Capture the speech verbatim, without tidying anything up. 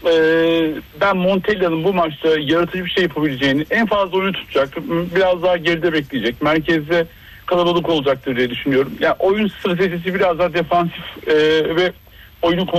e, ben Montella'nın bu maçta yaratıcı bir şey yapabileceğini, en fazla oyunu tutacak, biraz daha geride bekleyecek, merkezde kalabalık olacaktır diye düşünüyorum. Yani oyun stratejisi biraz daha defansif e, ve oyunu